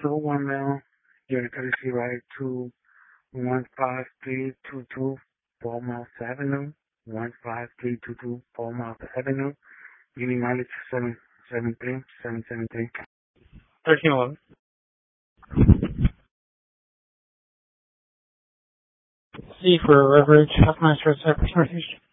So 1 mile, during courtesy ride to 15322 Palmhouse Avenue, 15322 Palmhouse Avenue, unit mileage 773. 1311. C for Reverage, Hoffmeister, Cypress Northeast.